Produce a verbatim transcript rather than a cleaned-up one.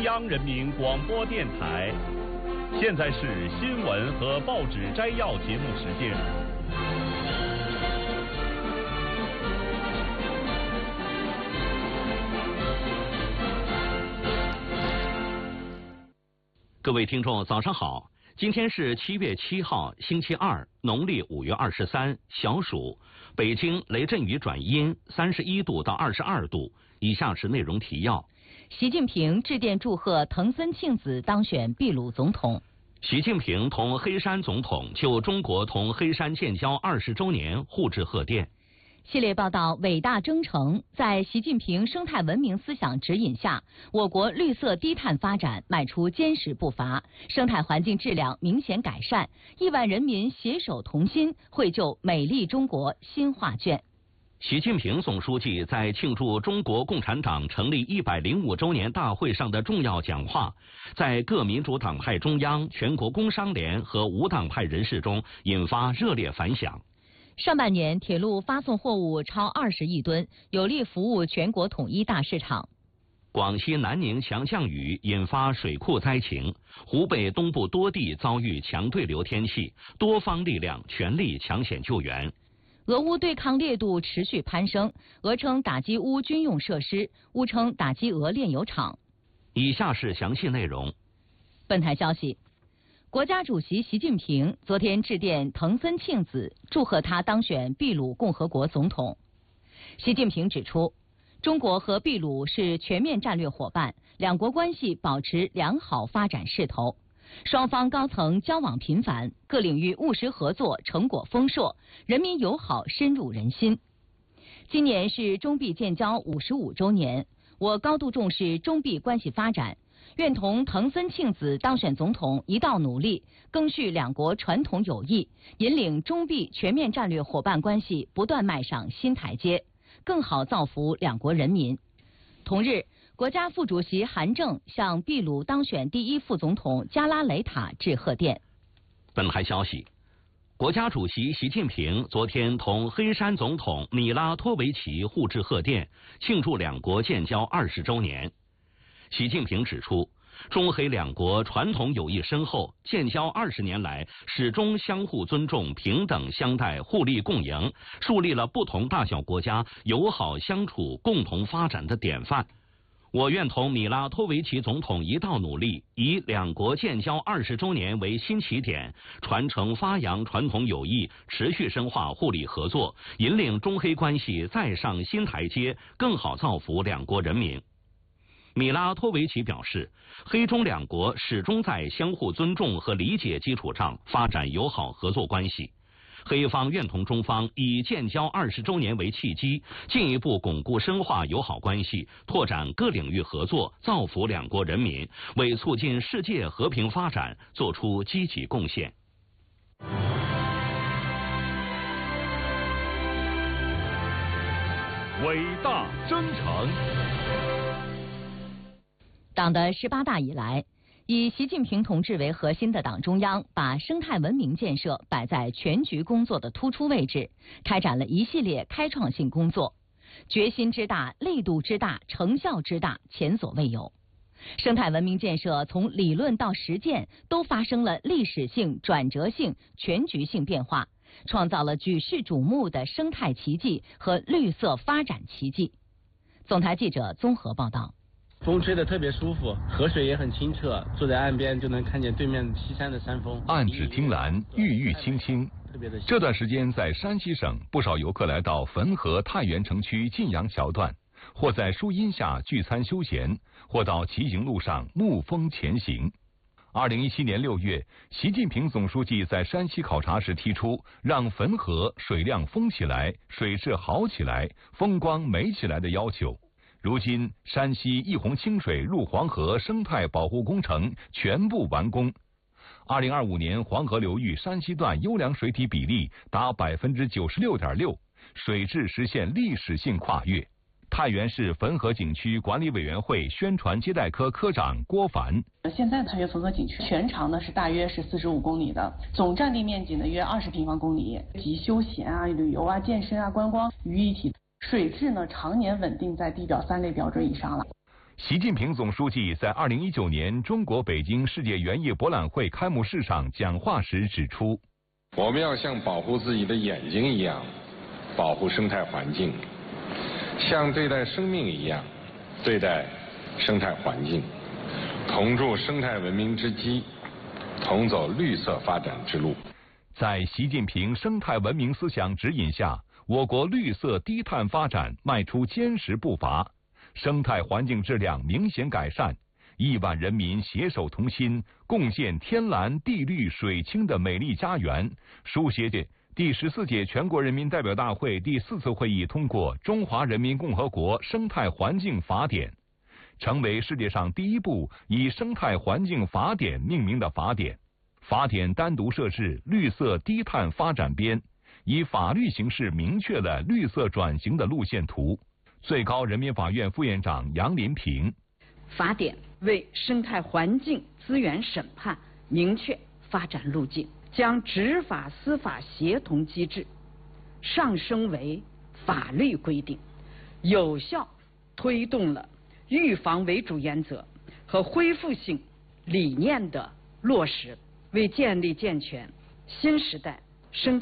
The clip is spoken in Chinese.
中央人民广播电台，现在是新闻和报纸摘要节目时间。 各位听众，早上好！今天是七月七号，星期二，农历五月二十三，小暑。北京雷阵雨转阴，三十一度到二十二度。以下是内容提要。 习近平致电祝贺藤森庆子当选秘鲁总统。 习近平同黑山总统就中国同黑山建交二十周年互致贺电。 系列报道伟大征程，在习近平生态文明思想指引下，我国绿色低碳发展迈出坚实步伐，生态环境质量明显改善，亿万人民携手同心，绘就美丽中国新画卷。 习近平总书记在庆祝中国共产党成立一百零五周年大会上的重要讲话，在各民主党派中央、全国工商联和无党派人士中引发热烈反响。 上半年铁路发送货物超二十亿吨，有力服务全国统一大市场。 广西南宁强降雨引发水库灾情，湖北东部多地遭遇强对流天气，多方力量全力抢险救援。 俄乌对抗烈度持续攀升，俄称打击乌军用设施，乌称打击俄炼油厂。 以下是详细内容。 本台消息，国家主席习近平昨天致电藤森庆子，祝贺他当选秘鲁共和国总统。习近平指出，中国和秘鲁是全面战略伙伴，两国关系保持良好发展势头。双方高层交往频繁，各领域务实合作成果丰硕，人民友好深入人心。今年是中秘建交五十五周年，我高度重视中秘关系发展，愿同藤森庆子当选总统一道努力，赓续两国传统友谊，引领中秘全面战略伙伴关系不断迈上新台阶，更好造福两国人民。同日，国家副主席韩正向秘鲁当选第一副总统加拉雷塔致贺电。 本台消息，国家主席习近平昨天同黑山总统米拉托维奇互致贺电，庆祝两国建交二十周年。习近平指出，中黑两国传统友谊深厚，建交二十年来始终相互尊重、平等相待、互利共赢，树立了不同大小国家友好相处、共同发展的典范。我愿同米拉托维奇总统一道努力，以两国建交二十周年为新起点，传承发扬传统友谊，持续深化互利合作，引领中黑关系再上新台阶，更好造福两国人民。米拉托维奇表示，黑中两国始终在相互尊重和理解基础上发展友好合作关系。黑方愿同中方以建交二十周年为契机，进一步巩固深化友好关系，拓展各领域合作，造福两国人民，为促进世界和平发展作出积极贡献。 伟大征程。 党的十八大以来，以习近平同志为核心的党中央把生态文明建设摆在全局工作的突出位置，开展了一系列开创性工作，决心之大、力度之大、成效之大，前所未有。生态文明建设从理论到实践都发生了历史性、转折性、全局性变化，创造了举世瞩目的生态奇迹和绿色发展奇迹。总台记者综合报道。 风吹得特别舒服，河水也很清澈，坐在岸边就能看见对面西山的山峰。 岸芷汀兰，郁郁青青。这段时间在山西省，不少游客来到汾河太原城区晋阳桥段，或在树荫下聚餐休闲，或到骑行路上沐风前行。二零一七年六月，习近平总书记在山西考察时提出，让汾河水量丰起来、水质好起来、风光美起来的要求。如今，山西一洪清水入黄河生态保护工程全部完工。二零二五年，黄河流域山西段优良水体比例达百分之九十六点六，水质实现历史性跨越。太原市汾河景区管理委员会宣传接待科科长郭凡： 现在太原汾河景区全长呢是大约是四十五公里的，总占地面积呢约二十平方公里，集休闲啊、旅游啊、健身啊、观光于一体。水质呢常年稳定在地表三类标准以上了。 习近平总书记在二零一九年中国北京世界园艺博览会开幕式上讲话时指出， 我们要像保护自己的眼睛一样保护生态环境，像对待生命一样对待生态环境，同筑生态文明之基，同走绿色发展之路。 在习近平生态文明思想指引下，我国绿色低碳发展迈出坚实步伐，生态环境质量明显改善，亿万人民携手同心，共建天蓝地绿水清的美丽家园，书写着第十四届全国人民代表大会第四次会议通过《中华人民共和国生态环境法典》，成为世界上第一部以生态环境法典命名的法典。法典单独设置绿色低碳发展编，以法律形式明确了绿色转型的路线图。最高人民法院副院长杨林平， 法典为生态环境资源审判明确发展路径，将执法司法协同机制上升为法律规定，有效推动了预防为主原则和恢复性理念的落实，为建立健全新时代生态